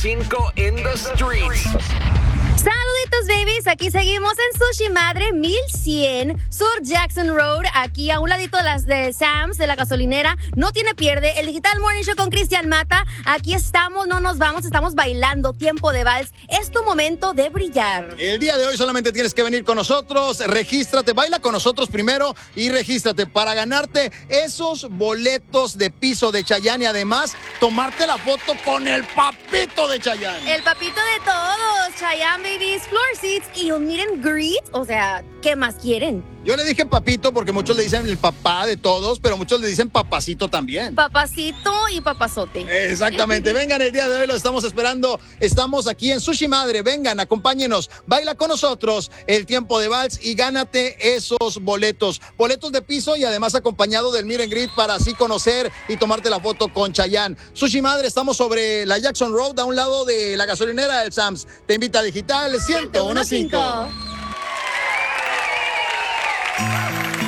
105 in the streets. Saluditos, babies. Aquí seguimos en Sushi Madre 1100 Sur Jackson Road, aquí a un ladito de Sam's, de la gasolinera. No tiene pierde. El Digital Morning Show con Cristian Mata. Aquí estamos, no nos vamos, estamos bailando. Tiempo de vals. Es tu momento de brillar. El día de hoy solamente tienes que venir con nosotros. Regístrate, baila con nosotros primero y regístrate para ganarte esos boletos de piso de Chayanne y además tomarte la foto con el papito de Chayanne. El papito de todos. Chayanne, babies, floor seats y un meet and greet. O sea, ¿qué más quieren? Yo le dije papito porque muchos le dicen el papá de todos, pero muchos le dicen papacito también. Papacito y papazote. Exactamente. Vengan, el día de hoy lo estamos esperando. Estamos aquí en Sushi Madre. Vengan, acompáñenos. Baila con nosotros el tiempo de vals y gánate esos boletos. Boletos de piso y además acompañado del meet and greet para así conocer y tomarte la foto con Chayanne. Sushi Madre, estamos sobre la Jackson Road, a un lado de la gasolinera del Sam's. Te invita a Digital 101.5.